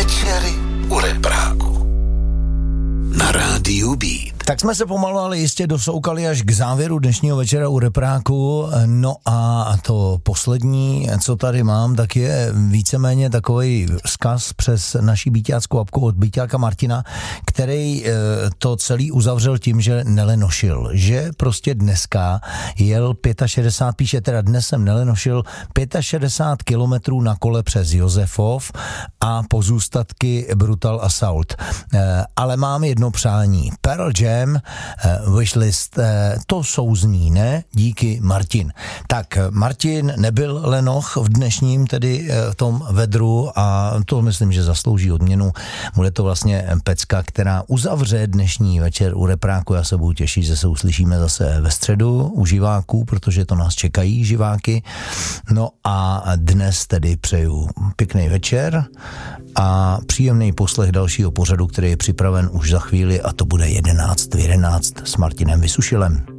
Večery u repráku na rádiu Beat. Tak jsme se pomalu, ale jistě dosoukali až k závěru dnešního večera u repráku. No a to poslední, co tady mám, tak je víceméně takový vzkaz přes naší bíťáckou apku od bíťáka Martina, který to celý uzavřel tím, že nelenošil. Že prostě dneska jel 65, píše teda dnes jsem nelenošil 65 kilometrů na kole přes Josefov a pozůstatky Brutal Assault. Ale mám jedno přání. Pearl Jam, wishlist, to souzní, ne? Díky, Martin. Tak, Martin nebyl lenoch v dnešním, tedy v tom vedru, a to myslím, že zaslouží odměnu. Bude to vlastně pecka, která uzavře dnešní večer u repráku. Já se budu těšit, že se uslyšíme zase ve středu u živáků, protože to nás čekají živáky. No a dnes tedy přeju pěkný večer a příjemný poslech dalšího pořadu, který je připraven už za chvíli, a to bude 11 s Martinem Vysušilem.